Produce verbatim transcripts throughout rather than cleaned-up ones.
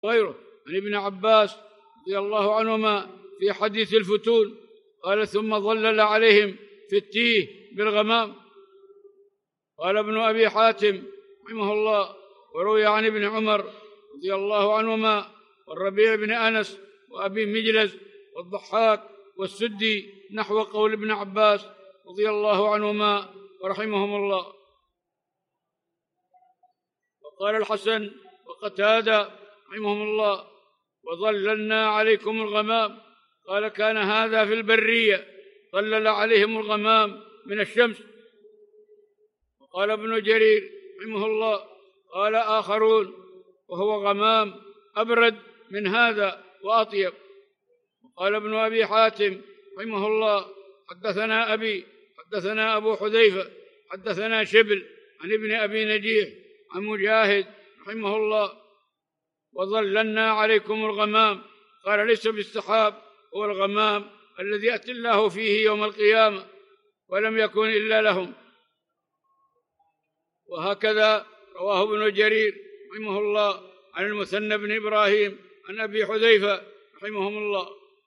غيره عن ابن عباس رضي الله عنهما في حديث الفتون قال: ثم ظلل عليهم في التيه بالغمام. قال ابن أبي حاتم رحمه الله: وروي عن ابن عمر رضي الله عنهما والربيع بن أنس وأبي مجلز والضحاك والسدي نحو قول ابن عباس رضي الله عنهما ورحمهم الله. وقال الحسن وقتادة رحمهم الله: وظللنا عليكم الغمام. قال: كان هذا في البرية، ظلل عليهم الغمام من الشمس. وقال ابن جرير رحمه الله: قال آخرون: وهو غمام أبرد من هذا وأطيب. وقال ابن أبي حاتم رحمه الله: حدثنا أبي حدثنا أبو حذيفة حدثنا شبل عن ابن أبي نجيح عن مجاهد رحمه الله: وظللنا عليكم الغمام. قال: ليس بالسحاب، هو الغمام الذي يأتي الله فيه يوم القيامة، ولم يكن إلا لهم. وهكذا رواه ابن جرير رحمه الله عن المثنى بن إبراهيم عن أبي حذيفة رحمهم الله.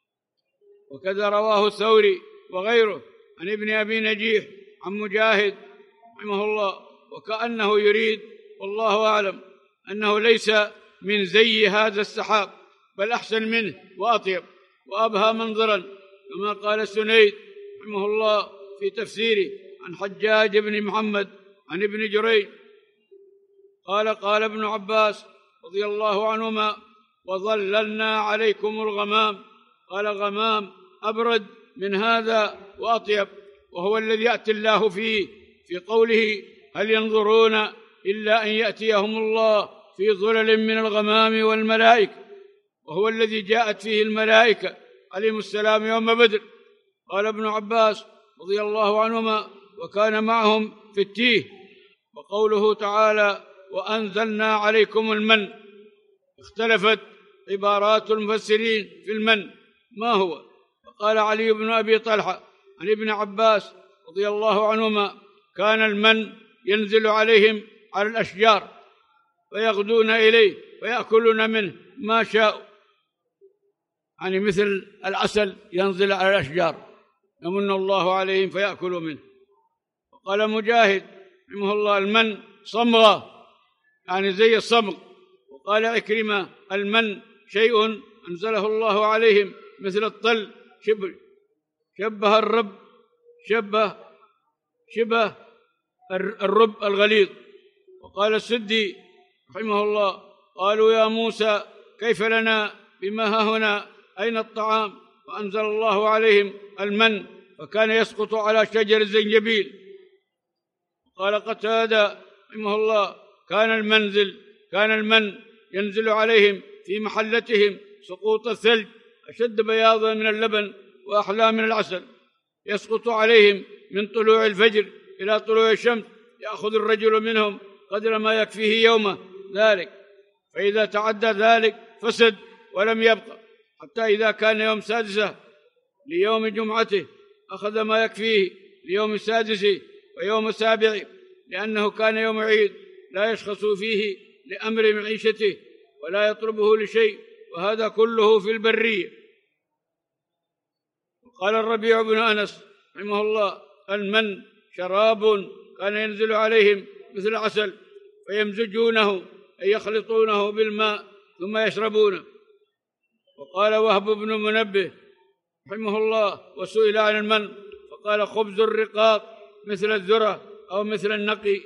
وكذا رواه الثوري وغيره عن ابن أبي نجيح عن مجاهد رحمه الله، وكأنه يريد والله أعلم أنه ليس من زي هذا السحاب، بل أحسن منه وأطيب وأبهى منظرا، كما قال السنيد رحمه الله في تفسيره عن حجاج بن محمد عن ابن جريج قال: قال ابن عباس رضي الله عنهما: وظللنا عليكم الغمام. قال: غمام أبرد من هذا وأطيب، وهو الذي يأتي الله فيه في قوله: هل ينظرون إلا أن يأتيهم الله في ظلل من الغمام والملائكة، وهو الذي جاءت فيه الملائكة عليهم السلام يوم بدر. قال ابن عباس رضي الله عنهما: وكان معهم في التيه. وقوله تعالى: وأنزلنا عليكم المن، اختلفت عبارات المفسرين في المن ما هو. وقال علي بن أبي طلحة عن ابن عباس رضي الله عنهما: كان المن ينزل عليهم على الأشجار فيغدون إليه ويأكلون منه ما شاءوا، يعني مثل العسل ينزل على الأشجار يمن الله عليهم فيأكلوا منه. وقال مجاهد رحمه الله: المن صمغة، يعني زي الصمغ. وقال عكرمة: المن شيء أنزله الله عليهم مثل الطل، شبه شبه الرب شبه شبه الرب الغليظ. وقال السدي رحمه الله: قالوا: يا موسى كيف لنا بما هاهنا، أين الطعام؟ فأنزل الله عليهم المن، فكان يسقط على شجر الزنجبيل. قال قتادة رحمه الله: كان المنزل كان المن ينزل عليهم في محلتهم سقوط الثلج، أشد بياضا من اللبن وأحلى من العسل، يسقط عليهم من طلوع الفجر إلى طلوع الشمس، يأخذ الرجل منهم قدر ما يكفيه يومه ذلك، فإذا تعدى ذلك فسد ولم يبقى، حتى إذا كان يوم سادسة ليوم جمعته أخذ ما يكفيه ليوم السادس ويوم السابع، لأنه كان يوم عيد لا يشخص فيه لأمر معيشته ولا يطلبه لشيء، وهذا كله في البرية. قال الربيع بن أنس رحمه الله: المن شراب كان ينزل عليهم مثل العسل فيمزجونه أي يخلطونه بالماء ثم يشربونه. وقال وهب بن منبه رحمه الله: وسئل عن المن فقال: خبز الرقاق مثل الذرة أو مثل النقي،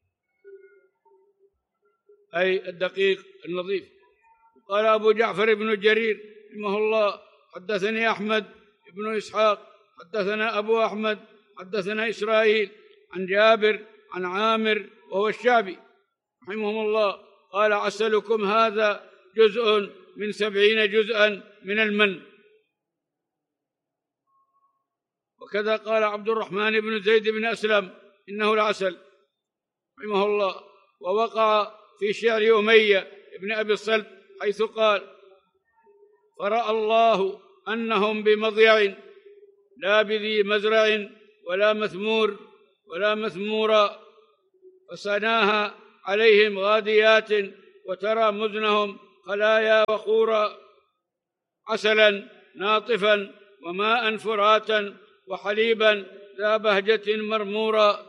أي الدقيق النظيف. قال أبو جعفر بن جرير رحمه الله: حدثني أحمد بن إسحاق حدثنا أبو أحمد حدثنا إسرائيل عن جابر عن عامر وهو الشعبي رحمهم الله قال: عسلكم هذا جزء من سبعين جزءا من المن. وكذا قال عبد الرحمن بن زيد بن أسلم: إنه العسل رحمه الله. ووقع في شعر أمية بن أبي الصلت حيث قال: فرأى الله أنهم بمضيع لا بذي مزرع ولا مثمور ولا مثمورا، فسناها عليهم غاديات وترى مزنهم خلايا وخورا، عسلا ناطفا وماء فراتا وحليبا ذا بهجة مرمورا.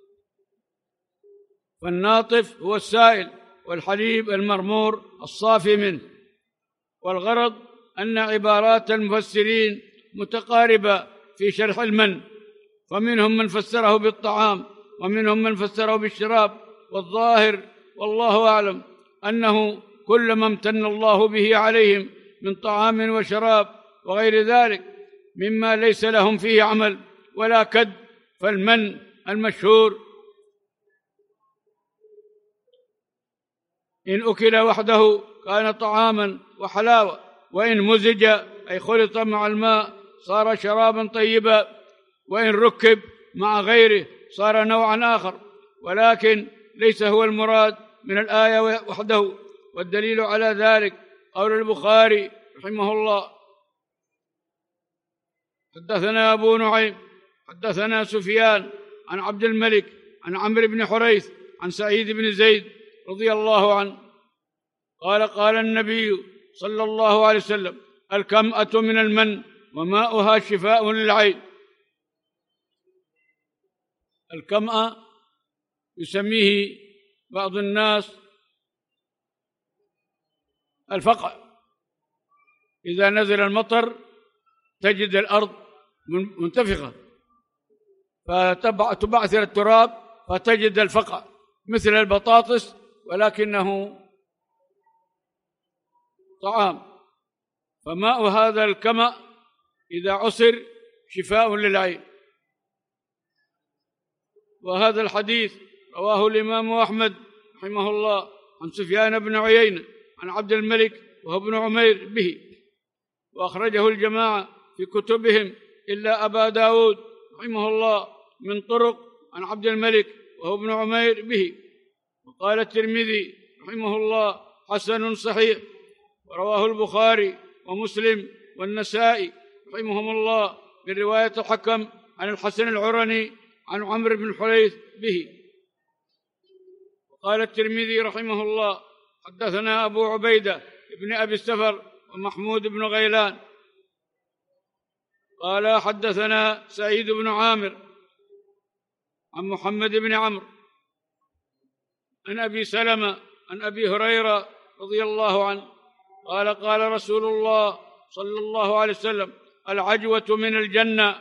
فالناطف هو السائل، والحليب المرمور الصافي منه. والغرض أن عبارات المفسرين متقاربة في شرح المن، فمنهم من فسره بالطعام ومنهم من فسره بالشراب، والظاهر والله أعلم أنه كل ما امتن الله به عليهم من طعام وشراب وغير ذلك مما ليس لهم فيه عمل ولا كد، فالمن المشهور إن أكل وحده كان طعاما وحلاوة، وإن مزج أي خلط مع الماء صار شرابا طيبا، وإن ركب مع غيره صار نوعا آخر، ولكن ليس هو المراد من الآية وحده. والدليل على ذلك قول البخاري رحمه الله: حدثنا أبو نعيم حدثنا سفيان عن عبد الملك عن عمرو بن حريث عن سعيد بن زيد رضي الله عنه قال: قال النبي صلى الله عليه وسلم: الكمأة من المن وماؤها شفاء للعين. الكمأة يسميه بعض الناس الفقع، إذا نزل المطر تجد الأرض منتفخة فتبعثر التراب فتجد الفقع مثل البطاطس، ولكنه طعام. فماء هذا الكمأ إذا عصر شفاء للعين. وهذا الحديث رواه الإمام أحمد رحمه الله عن سفيان بن عيينة عن عبد الملك وهو ابن عمير به، وأخرجه الجماعة في كتبهم إلا أبا داود رحمه الله من طرق عن عبد الملك وهو ابن عمير به. وقال الترمذي رحمه الله: حسن صحيح. ورواه البخاري ومسلم والنسائي رحمهم الله من رواية الحكم عن الحسن العرني عن عمرو بن حريث به. وقال الترمذي رحمه الله: حدثنا أبو عبيدة ابن أبي السفر ومحمود بن غيلان قال: حدثنا سعيد بن عامر عن محمد بن عمرو عن أبي سلمة عن أبي هريرة رضي الله عنه قال: قال رسول الله صلى الله عليه وسلم: العجوة من الجنة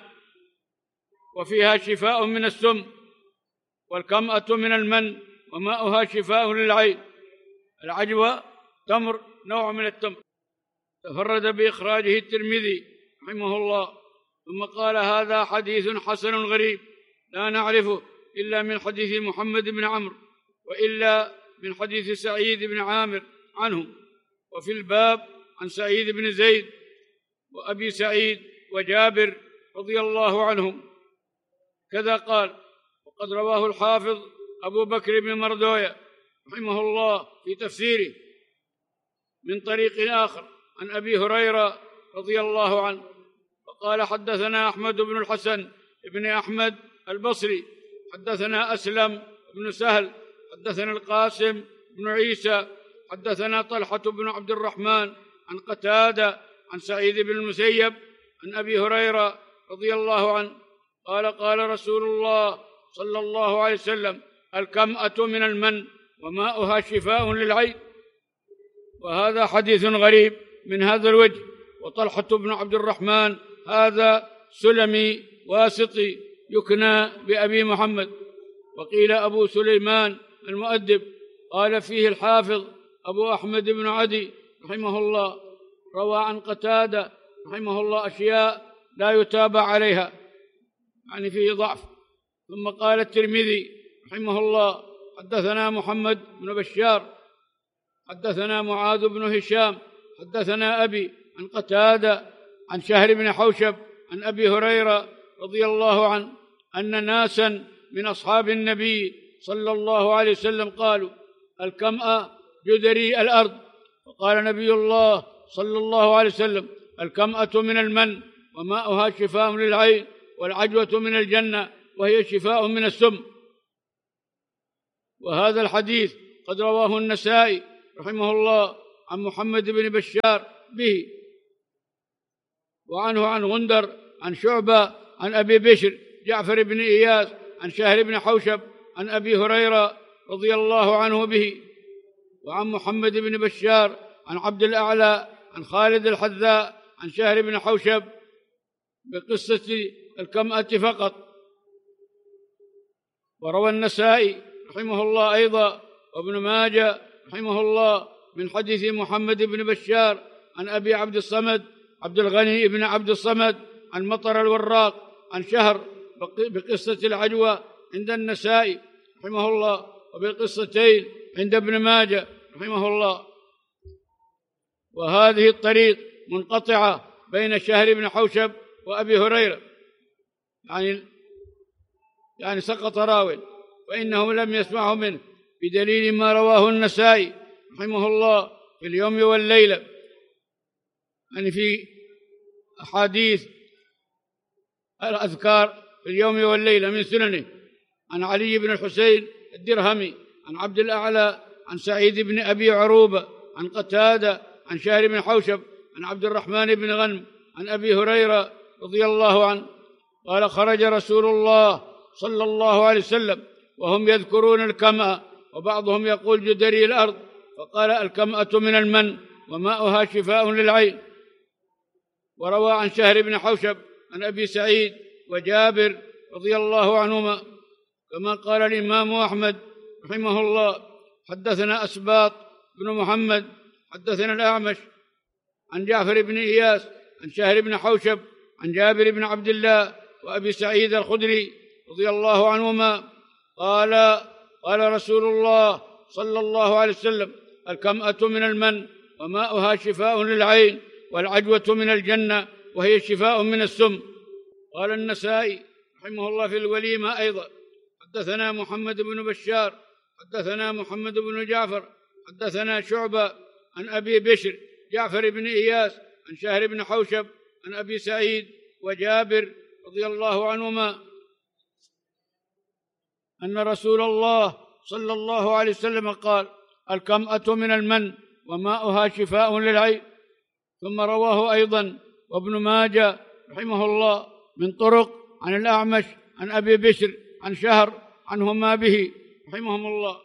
وفيها شفاء من السم، والكمأة من المن وماؤها شفاء للعين. العجوة تمر، نوع من التمر، تفرد بإخراجه الترمذي رحمه الله، ثم قال: هذا حديث حسن غريب لا نعرفه إلا من حديث محمد بن عمرو، وإلا من حديث سعيد بن عامر عنه. وفي الباب عن سعيد بن زيد وأبي سعيد وجابر رضي الله عنهم كذا قال. وقد رواه الحافظ أبو بكر بن مردوية رحمه الله في تفسيره من طريق آخر عن أبي هريرة رضي الله عنه وقال: حدثنا أحمد بن الحسن بن أحمد البصري حدثنا أسلم بن سهل حدثنا القاسم بن عيسى حدثنا طلحة بن عبد الرحمن عن قتادة عن سعيد بن المسيب عن أبي هريرة رضي الله عنه قال: قال رسول الله صلى الله عليه وسلم: الكمأة من المن وماؤها شفاء للعين. وهذا حديث غريب من هذا الوجه. وطلحة بن عبد الرحمن هذا سلمي واسطي يكنى بأبي محمد، وقيل أبو سليمان المؤدب. قال فيه الحافظ أبو أحمد بن عدي رحمه الله: روى عن قتادة رحمه الله أشياء لا يتابع عليها، يعني فيه ضعف. ثم قال الترمذي رحمه الله: حدثنا محمد بن بشار حدثنا معاذ بن هشام حدثنا أبي عن قتادة عن شهر بن حوشب عن أبي هريرة رضي الله عنه أن ناسا من أصحاب النبي صلى الله عليه وسلم قالوا: الكمأة جدري الأرض. فقال نبي الله صلى الله عليه وسلم: الكمأة من المن وماؤها شفاء للعين، والعجوة من الجنة وهي شفاء من السم. وهذا الحديث قد رواه النسائي رحمه الله عن محمد بن بشار به، وعنه عن غندر عن شعبة عن أبي بشر جعفر بن إياس عن شهر بن حوشب عن أبي هريرة رضي الله عنه به، وعن محمد بن بشار عن عبد الأعلى عن خالد الحذاء عن شهر بن حوشب بقصة الكمأة فقط. وروى النسائي رحمه الله أيضا وابن ماجه رحمه الله من حديث محمد بن بشار عن أبي عبد الصمد عبد الغني بن عبد الصمد عن مطر الوراق عن شهر بقصة العجوة عند النسائي رحمه الله، وبالقصتين عند ابن ماجه رحمه الله. وهذه الطريق منقطعة بين شهر بن حوشب وأبي هريرة، يعني يعني سقط راو فإنه لم يسمعه منه، بدليل ما رواه النسائي رحمه الله في اليوم والليلة، يعني في أحاديث الأذكار في اليوم والليلة من سننه، عن علي بن الحسين الدرهمي عن عبد الأعلى عن سعيد بن أبي عروبة عن قتادة عن شهر بن حوشب عن عبد الرحمن بن غنم عن أبي هريرة رضي الله عنه قال: خرج رسول الله صلى الله عليه وسلم وهم يذكرون الكمأة، وبعضهم يقول جدري الأرض، فقال: الكمأة من المن وماؤها شفاء للعين. وروى عن شهر بن حوشب عن أبي سعيد وجابر رضي الله عنهما، كما قال الإمام أحمد رحمه الله: حدثنا أسباط بن محمد حدثنا الأعمش عن جعفر بن إياس عن شهر بن حوشب عن جابر بن عبد الله وأبي سعيد الخدري رضي الله عنهما قال: قال رسول الله صلى الله عليه وسلم: الكمأة من المن وماؤها شفاء للعين، والعجوة من الجنة وهي شفاء من السم. قال النسائي رحمه الله في الوليمة أيضا: حدثنا محمد بن بشار حدثنا محمد بن جعفر حدثنا شعبة عن أبي بشر جعفر بن إياس عن شهر بن حوشب عن أبي سعيد وجابر رضي الله عنهما أن رسول الله صلى الله عليه وسلم قال: الكمأة من المن وماؤها شفاء للعين. ثم رواه أيضا وابن ماجه رحمه الله من طرق عن الأعمش عن أبي بشر عن شهر عنهما به رحمهم الله.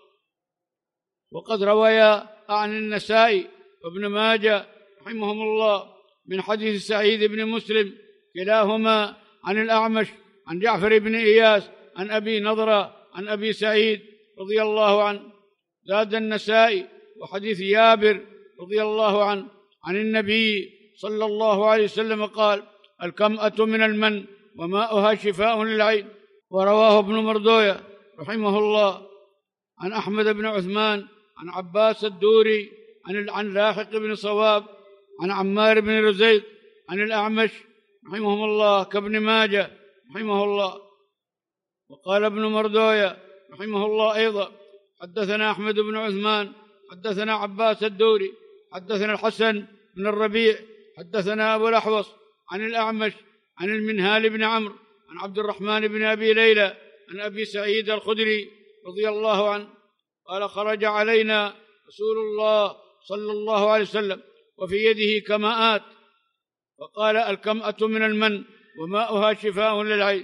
وقد رويا عن النسائي وابن ماجه رحمهم الله من حديث سعيد بن مسلم كلاهما عن الأعمش عن جعفر بن إياس عن أبي نضرة عن أبي سعيد رضي الله عنه. زاد النسائي: وحديث جابر رضي الله عنه عن النبي صلى الله عليه وسلم قال: الكمأة من المن وماؤها شفاء للعين. ورواه ابن مردوية رحمه الله عن أحمد بن عثمان عن عباس الدوري عن عن لاحق بن صواب عن عمار بن رزيق عن الأعمش رحمهم الله كابن ماجه رحمه الله. وقال ابن مردوية رحمه الله أيضا: حدثنا أحمد بن عثمان حدثنا عباس الدوري حدثنا الحسن بن الربيع حدثنا أبو الأحوص عن الأعمش عن المنهال بن عمرو عن عبد الرحمن بن أبي ليلى عن أبي سعيد الخدري رضي الله عنه قال: خرج علينا رسول الله صلى الله عليه وسلم وفي يده كماءات، فقال: الكمأة من المن وماؤها شفاء للعين.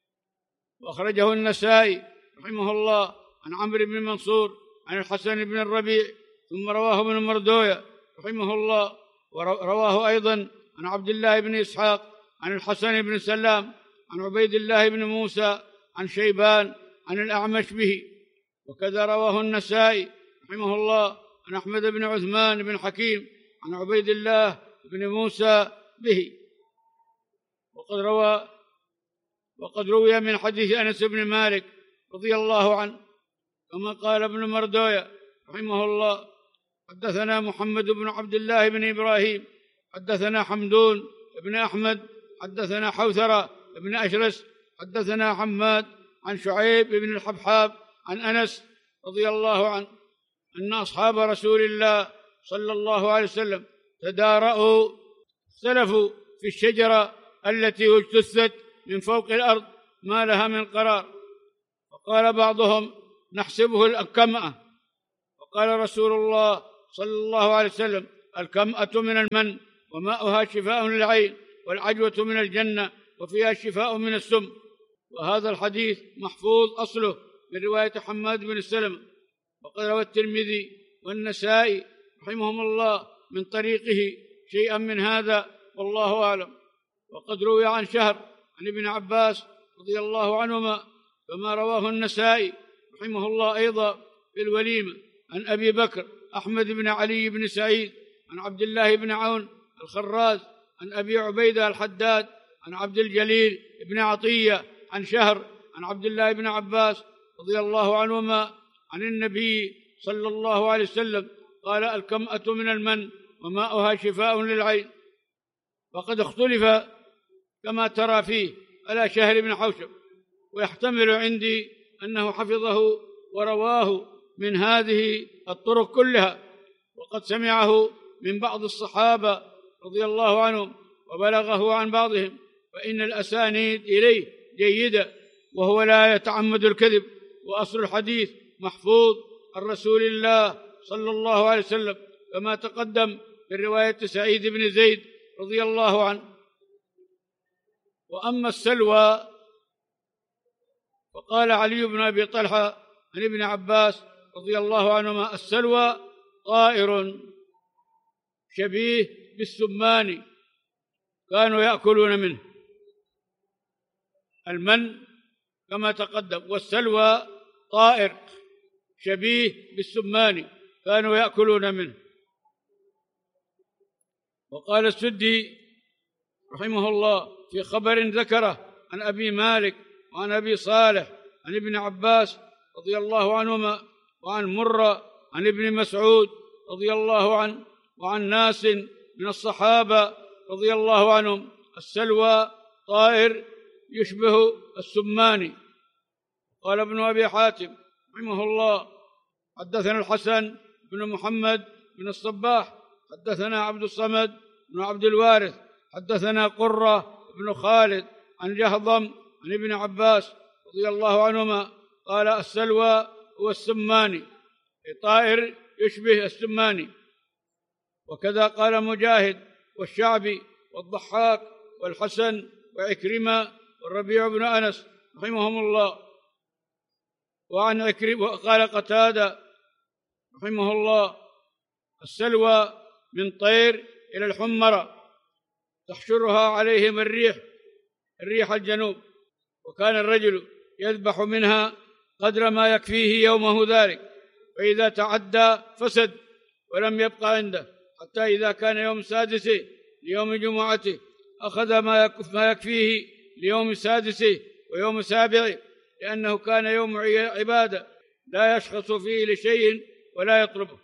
وأخرجه النسائي رحمه الله عن عمرو بن منصور عن الحسن بن الربيع. ثم رواه ابن مردوية رحمه الله ورواه أيضا عن عبد الله بن إسحاق عن الحسن بن سلام عن عبيد الله بن موسى عن شيبان عن الأعمش به. وكذا رواه النسائي رحمه الله عن أحمد بن عثمان بن حكيم عن عبيد الله بن موسى به. وقد روى وقد روي من حديث أنس بن مالك رضي الله عنه كما قال ابن مردوية رحمه الله: حدثنا محمد بن عبد الله بن إبراهيم حدثنا حمدون بن أحمد حدثنا حوثرة بن أشرس حدثنا حماد عن شعيب بن الحبحاب عن أنس رضي الله عنه أن أصحاب رسول الله صلى الله عليه وسلم تدارأوا اختلفوا في الشجرة التي اجتثت من فوق الأرض ما لها من قرار، فقال بعضهم: نحسبه الكمأة. وقال رسول الله صلى الله عليه وسلم: الكمأة من المن وماؤها شفاء للعين، والعجوة من الجنة وفيها شفاء من السم. وهذا الحديث محفوظ أصله من رواية حماد بن سلمة، وقد روى الترمذي والنسائي رحمهم الله من طريقه شيئا من هذا، والله أعلم. وقد روي عن شهر عن ابن عباس رضي الله عنهما كما رواه النسائي رحمه الله أيضا في الوليمة عن أبي بكر أحمد بن علي بن سعيد عن عبد الله بن عون الخراز عن أبي عبيدة الحداد عن عبد الجليل بن عطية عن شهر عن عبد الله بن عباس رضي الله عنهما عن النبي صلى الله عليه وسلم قال: الكمأة من المن وماؤها شفاء للعين. وقد اختلف كما ترى فيه على شهر بن حوشب، ويحتمل عندي أنه حفظه ورواه من هذه الطرق كلها، وقد سمعه من بعض الصحابة رضي الله عنهم وبلغه عن بعضهم، فإن الأسانيد إليه جيدة، وهو لا يتعمد الكذب، وأصل الحديث محفوظ عن رسول الله صلى الله عليه وسلم كما تقدم في رواية سعيد بن زيد رضي الله عنه. وأما السلوى فقال علي بن أبي طلحة عن ابن عباس رضي الله عنهما: السلوى طائر شبيه بالسمان كانوا يأكلون منه. المن كما تقدم، والسلوى طائر شبيه بالسمان كانوا يأكلون منه. وقال السدي رحمه الله في خبر ذكره عن أبي مالك وعن أبي صالح عن ابن عباس رضي الله عنهما وعن مرة عن ابن مسعود رضي الله عنه وعن ناس من الصحابة رضي الله عنهم: السلوى طائر يشبه السمان. قال ابن أبي حاتم رحمه الله: حدثنا الحسن بن محمد بن الصباح حدثنا عبد الصمد بن عبد الوارث حدثنا قرة بن خالد عن جهضم عن ابن عباس رضي الله عنهما قال: السلوى هو السماني، طائر يشبه السماني. وكذا قال مجاهد والشعبي والضحاك والحسن وعكرمة والربيع بن أنس رحمهم الله. وعن عكرمة قال قتادة رحمه الله: السلوى من طير إلى الحمرة تحشرها عليهم الريح الريح الجنوب، وكان الرجل يذبح منها قدر ما يكفيه يومه ذلك، فإذا تعدى فسد ولم يبقى عنده، حتى إذا كان يوم سادسه ليوم جمعته أخذ ما يكفيه ليوم سادسه ويوم سابعه، لأنه كان يوم عبادة لا يشخص فيه لشيء ولا يطلبه.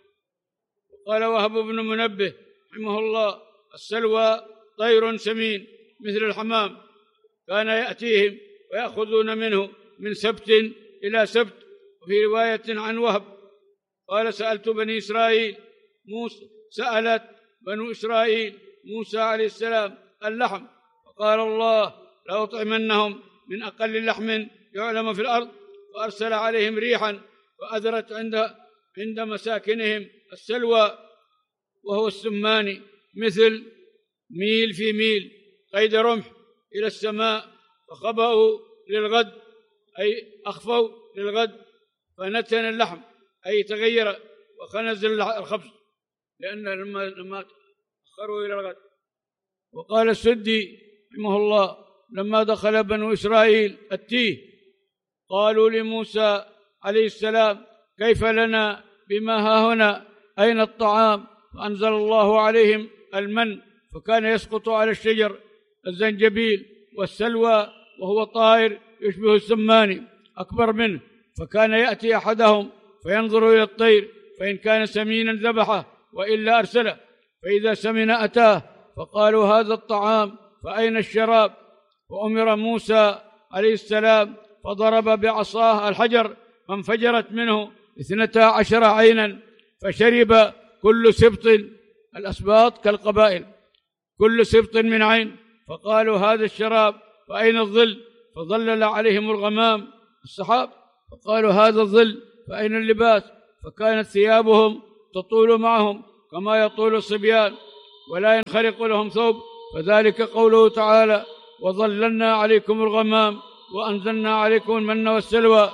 وقال وهب بن منبه رحمه الله: السلوى طير سمين مثل الحمام، كان يأتيهم ويأخذون منه من سبت إلى سبت. وفي رواية عن وهب قال: سألت بني إسرائيل موسى سألت بنو إسرائيل موسى عليه السلام اللحم، فقال الله: لأطعمنهم من أقل اللحم يعلم في الأرض، وأرسل عليهم ريحا وأذرت عند عند مساكنهم السلوى وهو السماني، مثل ميل في ميل قيد رمح إلى السماء، فخبأوا للغد أي أخفوا للغد، فنتن اللحم أي تغير وخنز الخبز، لأن لما لما أخروا إلى الغد. وقال السدي رحمه الله: لما دخل بنو إسرائيل التيه قالوا لموسى عليه السلام: كيف لنا بما ها هنا؟ أين الطعام؟ فأنزل الله عليهم المن، فكان يسقط على الشجر الزنجبيل والسلوى، وهو طائر يشبه السماني أكبر منه، فكان يأتي أحدهم فينظر إلى الطير، فإن كان سمينا ذبحه وإلا أرسله، فإذا سمن أتاه، فقالوا: هذا الطعام فأين الشراب؟ وأمر موسى عليه السلام فضرب بعصاه الحجر فانفجرت منه اثنتا عشر عينا، فشرب كل سبط، الأسباط كالقبائل، كل سبط من عين، فقالوا: هذا الشراب فأين الظل؟ فظلل عليهم الغمام السحاب، فقالوا: هذا الظل فأين اللباس؟ فكانت ثيابهم تطول معهم كما يطول الصبيان ولا ينخرق لهم ثوب، فذلك قوله تعالى: وظللنا عليكم الغمام وأنزلنا عليكم المن والسلوى.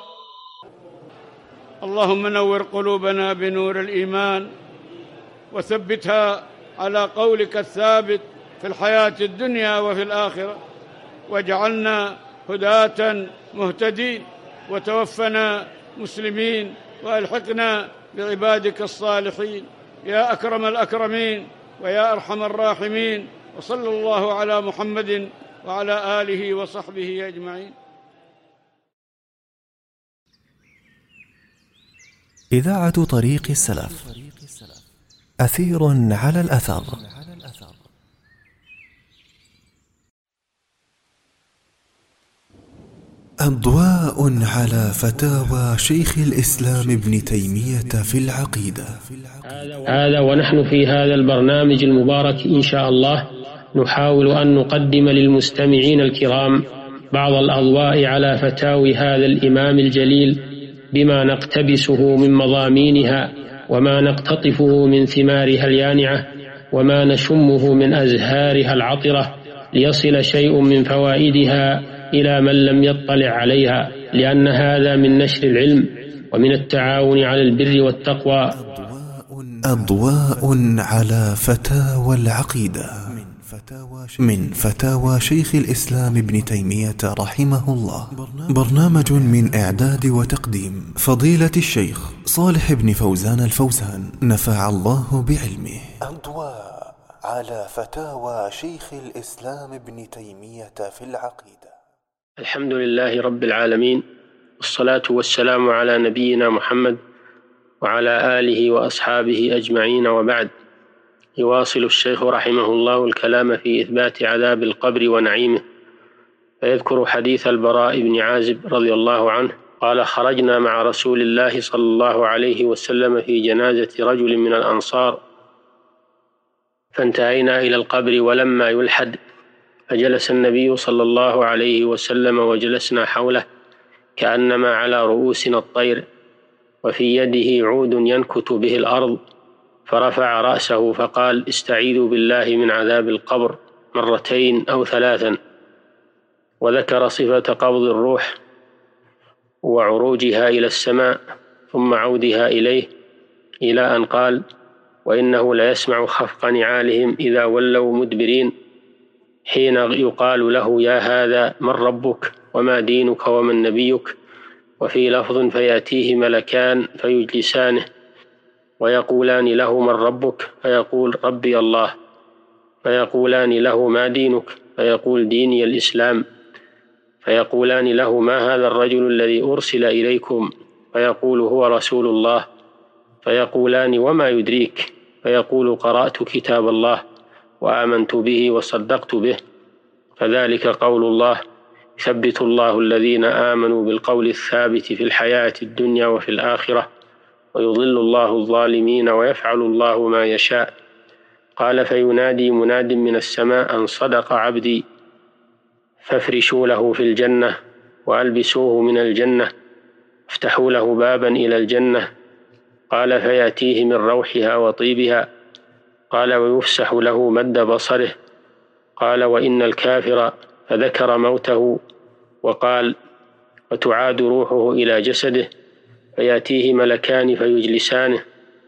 اللهم نور قلوبنا بنور الإيمان وثبتها على قولك الثابت في الحياة الدنيا وفي الآخرة، واجعلنا هداة مهتدين، وتوفنا مسلمين، وألحقنا بعبادك الصالحين يا أكرم الأكرمين ويا أرحم الراحمين. وصلى الله على محمد وعلى آله وصحبه أجمعين. إذاعة طريق السلف، أثير على الأثر. أضواء على فتاوى شيخ الإسلام ابن تيمية في العقيدة. هذا ونحن في هذا البرنامج المبارك إن شاء الله نحاول أن نقدم للمستمعين الكرام بعض الأضواء على فتاوي هذا الإمام الجليل، بما نقتبسه من مضامينها، وما نقتطفه من ثمارها اليانعة، وما نشمه من أزهارها العطرة، ليصل شيء من فوائدها إلى من لم يطلع عليها، لأن هذا من نشر العلم ومن التعاون على البر والتقوى. أضواء على فتاوى العقيدة من فتاوى شيخ الإسلام ابن تيمية رحمه الله، برنامج من إعداد وتقديم فضيلة الشيخ صالح بن فوزان الفوزان، نفع الله بعلمه. أضواء على فتاوى شيخ الإسلام ابن تيمية في العقيدة. الحمد لله رب العالمين، والصلاة والسلام على نبينا محمد وعلى آله وأصحابه أجمعين، وبعد. يواصل الشيخ رحمه الله الكلام في إثبات عذاب القبر ونعيمه، فيذكر حديث البراء بن عازب رضي الله عنه قال: خرجنا مع رسول الله صلى الله عليه وسلم في جنازة رجل من الأنصار، فانتهينا إلى القبر ولما يلحد، فجلس النبي صلى الله عليه وسلم وجلسنا حوله كأنما على رؤوسنا الطير، وفي يده عود ينكت به الأرض، فرفع رأسه فقال: استعيذوا بالله من عذاب القبر مرتين أو ثلاثا، وذكر صفة قبض الروح وعروجها إلى السماء ثم عودها إليه، إلى أن قال: وإنه ليسمع خفق نعالهم إذا ولوا مدبرين، حين يقال له: يا هذا من ربك وما دينك ومن نبيك؟ وفي لفظ: فيأتيه ملكان فيجلسانه ويقولان له: من ربك؟ فيقول: ربي الله. فيقولان له: ما دينك؟ فيقول: ديني الإسلام. فيقولان له: ما هذا الرجل الذي أرسل إليكم؟ فيقول: هو رسول الله. فيقولان: وما يدريك؟ فيقول: قرأت كتاب الله وآمنت به وصدقت به. فذلك قول الله: يثبت الله الذين آمنوا بالقول الثابت في الحياة الدنيا وفي الآخرة، ويضل الله الظالمين ويفعل الله ما يشاء. قال: فينادي مناد من السماء أن صدق عبدي، فافرشوا له في الجنة وألبسوه من الجنة، افتحوا له بابا إلى الجنة. قال: فيأتيه من روحها وطيبها. قال: ويفسح له مد بصره. قال: وإن الكافر، فذكر موته وقال: وتعاد روحه إلى جسده، فيأتيه ملكان فيجلسانه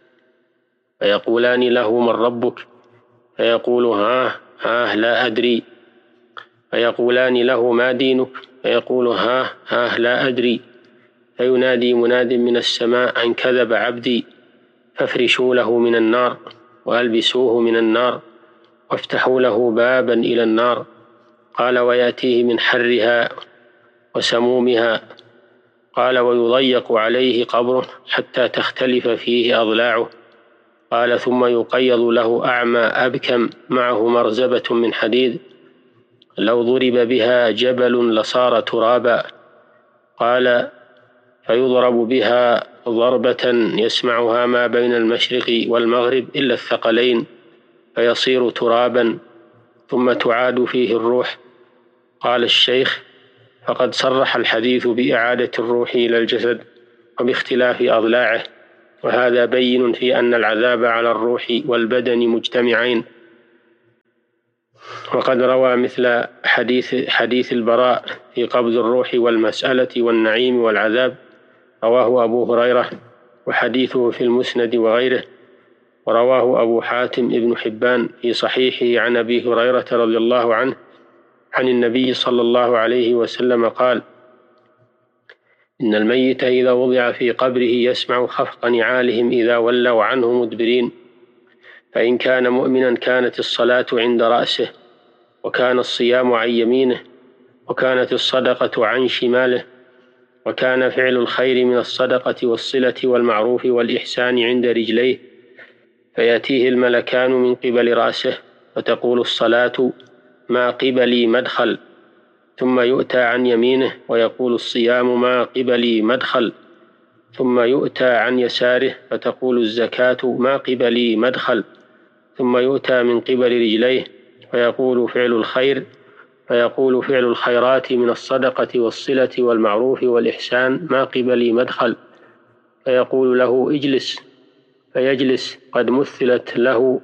فيقولان له: من ربك؟ فيقول: ها ها لا أدري. فيقولان له: ما دينك؟ فيقول: ها ها لا أدري. فينادي مناد من السماء أن كذب عبدي، فافرشوا له من النار وألبسوه من النار وافتحوا له بابا إلى النار. قال: ويأتيه من حرها وسمومها. قال: ويضيق عليه قبره حتى تختلف فيه أضلاعه. قال: ثم يقيض له أعمى أبكم معه مرزبة من حديد، لو ضرب بها جبل لصار ترابا. قال: فيضرب بها ضربة يسمعها ما بين المشرق والمغرب إلا الثقلين، فيصير ترابا، ثم تعاد فيه الروح. قال الشيخ: فقد صرح الحديث بإعادة الروح إلى الجسد وباختلاف أضلاعه، وهذا بين في أن العذاب على الروح والبدن مجتمعين. وقد روى مثل حديث, حديث البراء في قبض الروح والمسألة والنعيم والعذاب، رواه أبو هريرة، وحديثه في المسند وغيره، ورواه أبو حاتم ابن حبان في صحيحه عن أبي هريرة رضي الله عنه عن النبي صلى الله عليه وسلم قال: إن الميت إذا وضع في قبره يسمع خفق نعالهم إذا ولوا عنه مدبرين، فإن كان مؤمنا كانت الصلاة عند رأسه، وكان الصيام عن يمينه، وكانت الصدقة عن شماله، وكان فعل الخير من الصدقة والصلة والمعروف والإحسان عند رجليه، فيأتيه الملكان من قبل رأسه فتقول الصلاة ما قبلي مدخل، ثم يؤتى عن يمينه ويقول الصيام ما قبلي مدخل، ثم يؤتى عن يساره فتقول الزكاة ما قبلي مدخل، ثم يؤتى من قبل رجليه فيقول فعل الخير فيقول فعل الخيرات من الصدقة والصلة والمعروف والإحسان ما قبلي مدخل، فيقول له اجلس، فيجلس قد مثلت له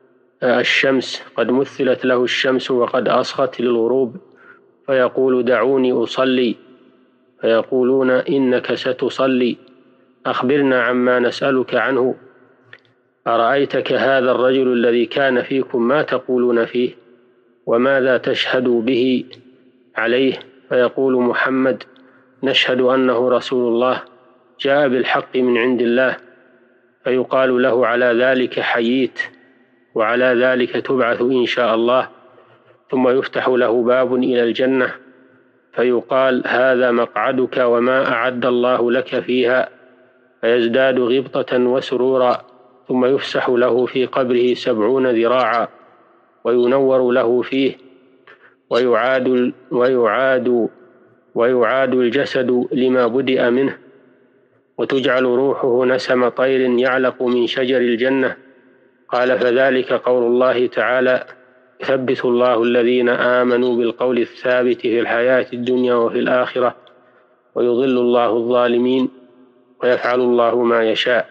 الشمس قد مثلت له الشمس وقد أصغت للغروب، فيقول دعوني أصلي، فيقولون إنك ستصلي، أخبرنا عما نسألك عنه، أرأيتك هذا الرجل الذي كان فيكم ما تقولون فيه، وماذا تشهد به عليه؟ فيقول محمد نشهد أنه رسول الله جاء بالحق من عند الله، فيقال له على ذلك حييت، وعلى ذلك تبعث إن شاء الله، ثم يفتح له باب إلى الجنة فيقال هذا مقعدك وما أعد الله لك فيها، فيزداد غبطة وسرورا، ثم يفسح له في قبره سبعون ذراعا وينور له فيه، ويعاد, ويعاد, ويعاد الجسد لما بدأ منه، وتجعل روحه نسم طير يعلق من شجر الجنة. قال فذلك قول الله تعالى: يثبت الله الذين آمنوا بالقول الثابت في الحياة الدنيا وفي الآخرة، ويضل الله الظالمين، ويفعل الله ما يشاء.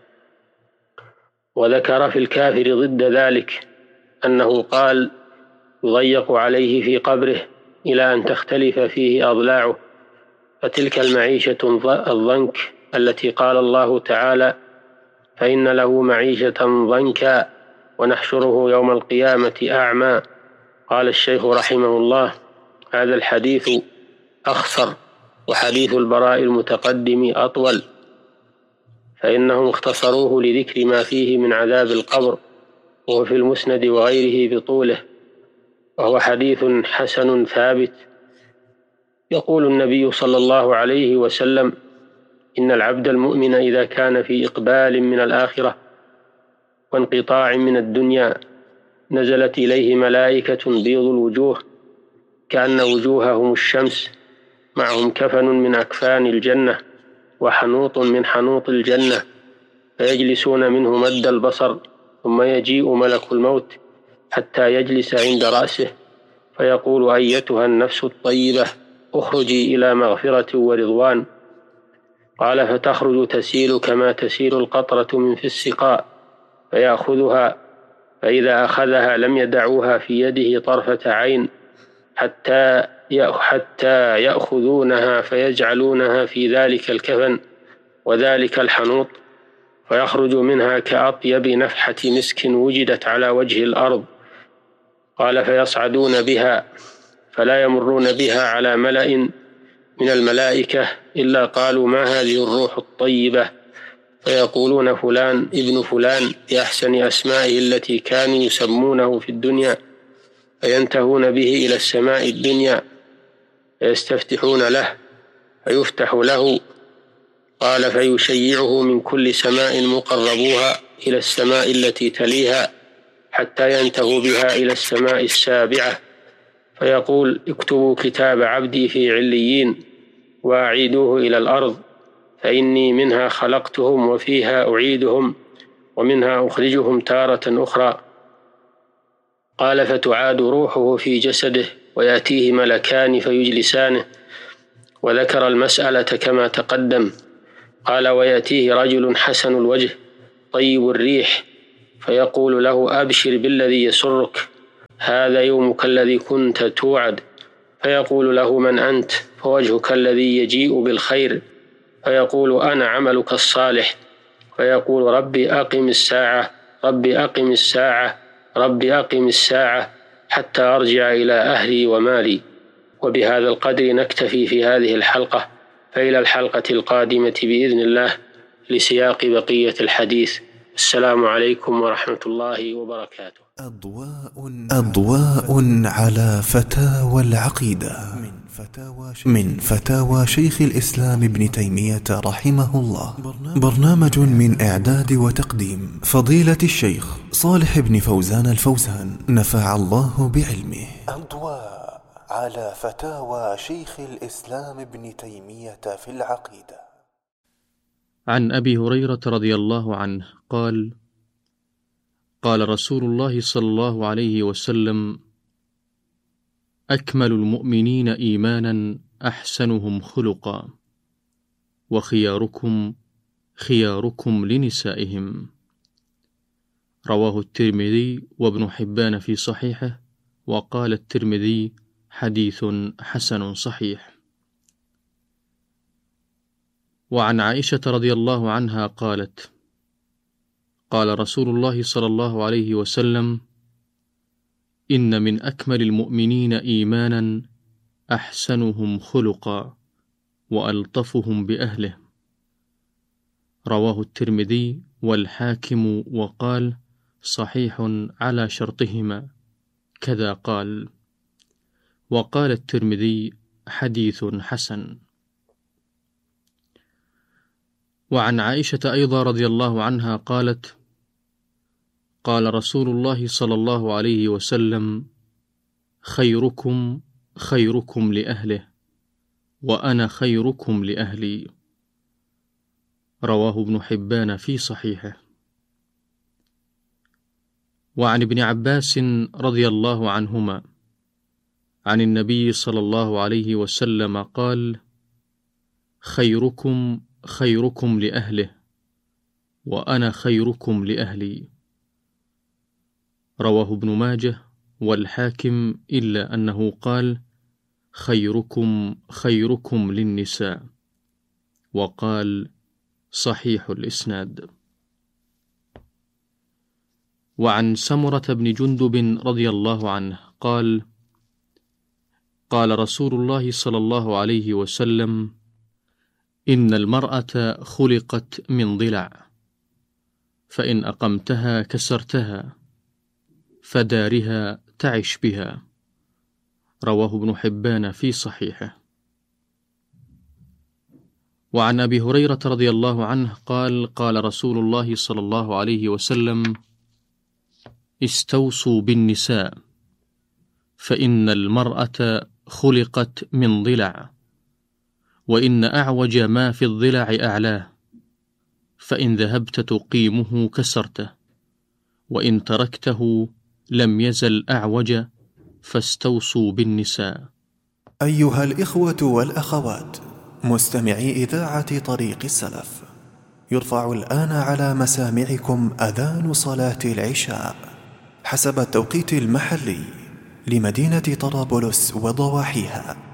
وذكر في الكافر ضد ذلك أنه قال: يضيق عليه في قبره إلى أن تختلف فيه أضلاعه، فتلك المعيشة الضنك التي قال الله تعالى: فإن له معيشة ضنكا ونحشره يوم القيامة أعمى. قال الشيخ رحمه الله: هذا الحديث أخصر، وحديث البراء المتقدم أطول، فإنهم اختصروه لذكر ما فيه من عذاب القبر، وهو في المسند وغيره بطوله، وهو حديث حسن ثابت. يقول النبي صلى الله عليه وسلم: إن العبد المؤمن إذا كان في إقبال من الآخرة وانقطاع من الدنيا نزلت إليه ملائكة بيض الوجوه كأن وجوههم الشمس، معهم كفن من أكفان الجنة وحنوط من حنوط الجنة، فيجلسون منه مد البصر، ثم يجيء ملك الموت حتى يجلس عند رأسه فيقول: أيتها النفس الطيبة اخرجي إلى مغفرة ورضوان. قال فتخرج تسيل كما تسيل القطرة من في السقاء، فيأخذها، فإذا أخذها لم يدعوها في يده طرفة عين حتى حتى يأخذونها فيجعلونها في ذلك الكفن وذلك الحنوط، فيخرج منها كأطيب نفحة مسك وجدت على وجه الأرض. قال فيصعدون بها فلا يمرون بها على ملأ من الملائكة إلا قالوا: ما هذه الروح الطيبة؟ فيقولون: فلان ابن فلان بأحسن أسمائه التي كانوا يسمونه في الدنيا، فينتهون به إلى السماء الدنيا فيستفتحون له فيفتح له. قال فيشيعه من كل سماء مقربوها إلى السماء التي تليها حتى ينتهوا بها إلى السماء السابعة، فيقول: اكتبوا كتاب عبدي في عليين وأعيدوه إلى الأرض، فإني منها خلقتهم وفيها أعيدهم ومنها أخرجهم تارة أخرى. قال فتعاد روحه في جسده ويأتيه ملكان فيجلسانه. وذكر المسألة كما تقدم. قال: ويأتيه رجل حسن الوجه طيب الريح فيقول له: أبشر بالذي يسرك، هذا يومك الذي كنت توعد. فيقول له: من أنت؟ فوجهك الذي يجيء بالخير. فيقول: أنا عملك الصالح. فيقول: ربي أقم الساعة، ربي أقم الساعة، ربي أقم الساعة حتى أرجع إلى أهلي ومالي. وبهذا القدر نكتفي في هذه الحلقة، فإلى الحلقة القادمة بإذن الله لسياق بقية الحديث. السلام عليكم ورحمة الله وبركاته. أضواء, أضواء على فتاوى العقيدة من فتاوى, من فتاوى شيخ الإسلام ابن تيمية رحمه الله. برنامج من إعداد وتقديم فضيلة الشيخ صالح بن فوزان الفوزان، نفع الله بعلمه. أضواء على فتاوى شيخ الإسلام ابن تيمية في العقيدة. عن أبي هريرة رضي الله عنه قال: قال رسول الله صلى الله عليه وسلم: أكمل المؤمنين إيمانا أحسنهم خلقا، وخياركم خياركم لنسائهم. رواه الترمذي وابن حبان في صحيحه، وقال الترمذي: حديث حسن صحيح. وعن عائشة رضي الله عنها قالت: قال رسول الله صلى الله عليه وسلم: إن من أكمل المؤمنين إيمانا أحسنهم خلقا، وألطفهم بأهله. رواه الترمذي والحاكم، وقال: صحيح على شرطهما، كذا قال. وقال الترمذي: حديث حسن. وعن عائشة أيضا رضي الله عنها قالت: قال رسول الله صلى الله عليه وسلم: خيركم خيركم لأهله، وأنا خيركم لأهلي. رواه ابن حبان في صحيحه. وعن ابن عباس رضي الله عنهما عن النبي صلى الله عليه وسلم قال: خيركم خيركم لأهله، وأنا خيركم لأهلي. رواه ابن ماجه والحاكم، إلا أنه قال: خيركم خيركم للنساء، وقال: صحيح الإسناد. وعن سمرة بن جندب رضي الله عنه قال: قال رسول الله صلى الله عليه وسلم: إن المرأة خلقت من ضلع، فإن أقمتها كسرتها، فدارها تعش بها. رواه ابن حبان في صحيحه. وعن أبي هريرة رضي الله عنه قال: قال رسول الله صلى الله عليه وسلم: استوصوا بالنساء، فإن المرأة خلقت من ضلع، وإن أعوج ما في الضلع أعلاه، فإن ذهبت تقيمه كسرته، وإن تركته لم يزل أعوج، فاستوصوا بالنساء. أيها الإخوة والأخوات مستمعي إذاعة طريق السلف، يرفع الآن على مسامعكم أذان صلاة العشاء حسب التوقيت المحلي لمدينة طرابلس وضواحيها.